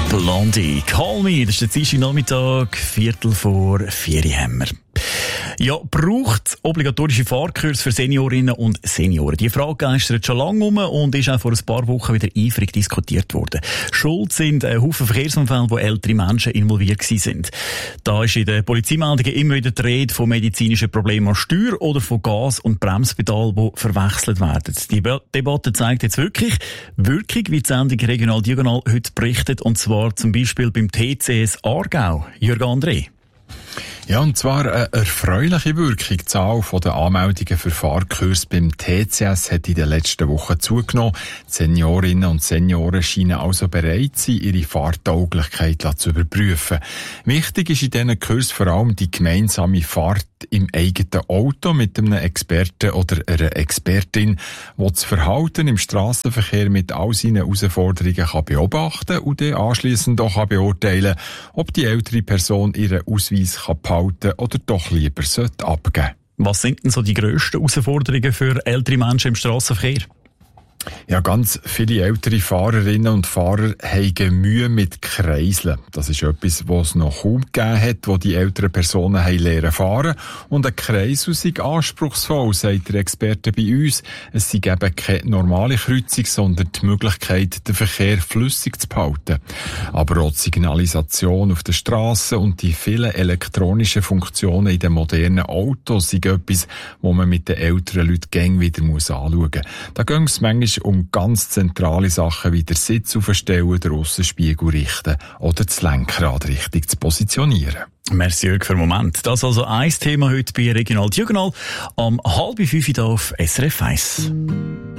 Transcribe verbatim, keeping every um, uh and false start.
Blondie, Call Me, das ist der Dienstagnachmittag, Viertel vor vier haben wir. Ja, braucht obligatorische Fahrkurs für Seniorinnen und Senioren? Die Frage geistert schon lange um und ist auch vor ein paar Wochen wieder eifrig diskutiert worden. Schuld sind ein Haufen Verkehrsunfälle, wo ältere Menschen involviert sind. Da ist in den Polizeimeldungen immer wieder die Rede von medizinischen Problemen an Steuer oder von Gas- und Bremspedal, die verwechselt werden. Die Debatte zeigt jetzt wirklich Wirkung, wie die Sendung Regional Diagonal heute berichtet, und zwar zum Beispiel beim T C S Aargau. Jürgen André. Ja, und zwar eine erfreuliche Wirkung. Die Zahl der Anmeldungen für Fahrkurse beim T C S hat in den letzten Wochen zugenommen. Die Seniorinnen und Senioren scheinen also bereit zu sein, ihre Fahrtauglichkeit zu überprüfen. Wichtig ist in diesen Kursen vor allem die gemeinsame Fahrt im eigenen Auto mit einem Experten oder einer Expertin, die das Verhalten im Strassenverkehr mit all seinen Herausforderungen kann beobachten und dann anschliessend auch beurteilen, ob die ältere Person ihren Ausweis kann behalten oder doch lieber sollte abgeben. Was sind denn so die grössten Herausforderungen für ältere Menschen im Strassenverkehr? Ja, ganz viele ältere Fahrerinnen und Fahrer haben Mühe mit Kreiseln. Das ist etwas, was es noch kaum gegeben hat, wo die älteren Personen haben lernen fahren. Und ein Kreisel sei anspruchsvoll, sagt der Experte bei uns. Es sei eben keine normale Kreuzung, sondern die Möglichkeit, den Verkehr flüssig zu behalten. Aber auch die Signalisation auf der Straße und die vielen elektronischen Funktionen in den modernen Autos sind etwas, wo man mit den älteren Leuten gäng wieder anschauen muss. Da gehen es manchmal um ganz zentrale Sachen wie den Sitz aufstellen, den Aussenspiegel richten oder das Lenkrad richtig zu positionieren. Merci Jürg für den Moment. Das ist also ein Thema heute bei Regional Diagonal am halb fünf auf S R F eins.